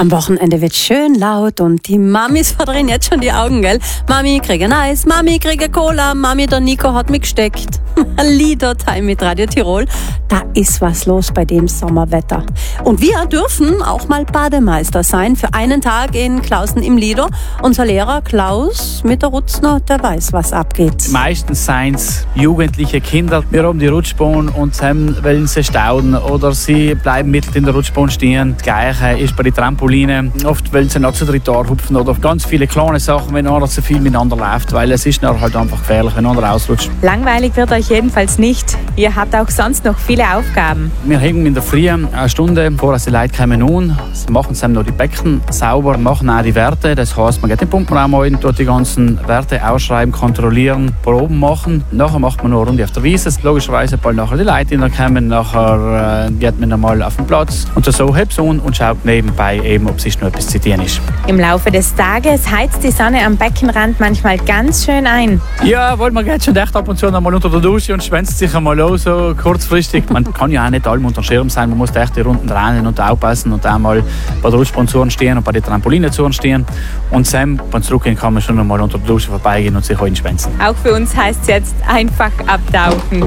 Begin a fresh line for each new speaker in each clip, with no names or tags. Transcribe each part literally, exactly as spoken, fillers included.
Am Wochenende wird schön laut und die Mamis verdrehen jetzt schon die Augen, gell? Mami, kriege ein Eis, Mami, kriege Cola, Mami, der Nico hat mich gesteckt. Liedertime mit Radio Tirol. Da ist was los bei dem Sommerwetter. Und wir dürfen auch mal Bademeister sein für einen Tag in Klausen im Lido. Unser Lehrer Klaus mit der Rutzner, der weiß, was abgeht.
Meistens sind es jugendliche Kinder. Wir haben die Rutschbahn und dann wollen sie staunen oder sie bleiben mitten in der Rutschbahn stehen. Das Gleiche ist bei den Trampolinen. Oft wollen sie noch zu dritt hupfen oder ganz viele kleine Sachen, wenn einer zu viel miteinander läuft, weil es ist dann halt einfach gefährlich, wenn einer ausrutscht.
Langweilig wird euch jedenfalls nicht. Ihr habt auch sonst noch viele Aufgaben.
Wir hängen in der Früh eine Stunde, bevor die Leute kommen, an. Sie machen dann noch die Becken sauber, machen auch die Werte. Das heisst, man geht den Pumpenraum rein, tut die ganzen Werte ausschreiben, kontrollieren, Proben machen. Nachher macht man noch eine Runde auf der Wiese. Logischerweise bald nachher die Leute kommen. Nachher äh, geht man einmal auf den Platz und so hebt es an und schaut nebenbei eben, ob sich noch etwas zu tun ist.
Im Laufe des Tages heizt die Sonne am Beckenrand manchmal ganz schön ein.
Ja, weil man geht schon echt ab und zu einmal unter der Dusche und schwänzt sich einmal los, so kurzfristig. Man kann ja auch nicht allem unter dem Schirm sein, man muss echt die Runden rennen und aufpassen und einmal bei der Rutschbahn stehen und bei den Trampolinen stehen. Und dann beim Zurückgehen kann man schon einmal unter der Dusche vorbeigehen und sich einschwänzen.
Auch für uns heißt es jetzt einfach abtauchen.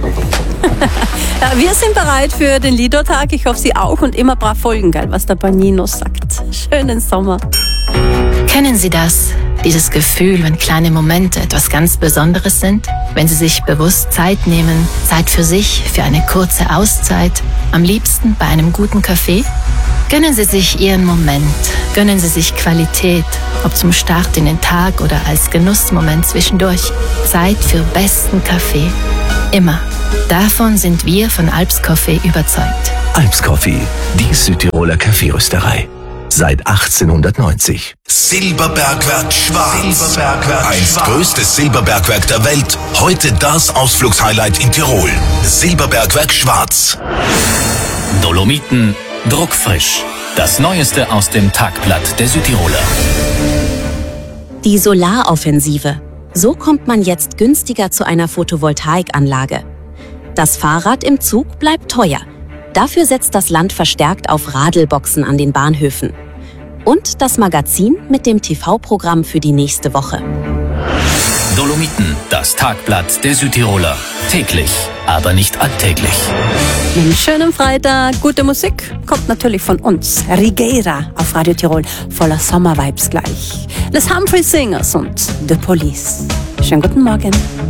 Wir sind bereit für den Liedertag. Ich hoffe, Sie auch und immer brav folgen, gell, was der Banino sagt. Schönen Sommer.
Kennen Sie das? Dieses Gefühl, wenn kleine Momente etwas ganz Besonderes sind? Wenn Sie sich bewusst Zeit nehmen, Zeit für sich, für eine kurze Auszeit, am liebsten bei einem guten Kaffee? Gönnen Sie sich Ihren Moment, gönnen Sie sich Qualität, ob zum Start in den Tag oder als Genussmoment zwischendurch. Zeit für besten Kaffee. Immer. Davon sind wir von Alps Coffee überzeugt.
Alps Coffee, die Südtiroler Kaffeerösterei. Seit achtzehnhundertneunzig.
Silberbergwerk Schwarz. Silberbergwerk Einst größtes Silberbergwerk der Welt. Heute das Ausflugshighlight in Tirol. Silberbergwerk Schwarz.
Dolomiten druckfrisch. Das Neueste aus dem Tagblatt der Südtiroler.
Die Solaroffensive. So kommt man jetzt günstiger zu einer Photovoltaikanlage. Das Fahrrad im Zug bleibt teuer. Dafür setzt das Land verstärkt auf Radelboxen an den Bahnhöfen. Und das Magazin mit dem T V-Programm für die nächste Woche.
Dolomiten, das Tagblatt der Südtiroler. Täglich, aber nicht alltäglich.
Einen schönen Freitag, gute Musik kommt natürlich von uns. Rigera auf Radio Tirol, voller Sommervibes gleich. Les Humphrey Singers und The Police. Schönen guten Morgen.